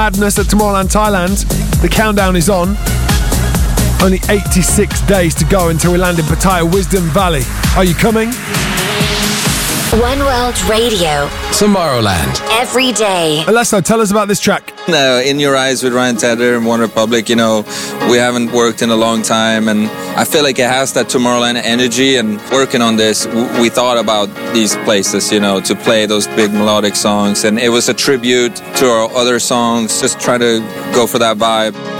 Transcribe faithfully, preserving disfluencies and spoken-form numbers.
Madness at Tomorrowland, Thailand. The countdown is on. Only eighty-six days to go until we land in Pattaya Wisdom Valley. Are you coming? One World Radio. Tomorrowland. Every day. Alesso, tell us about this track. Uh, In Your Eyes with Ryan Tedder and One Republic, you know, we haven't worked in a long time, and I feel like it has that Tomorrowland energy. And working on this, w- we thought about these places, you know, to play those big melodic songs, and it was a tribute to our other songs, just try to go for that vibe.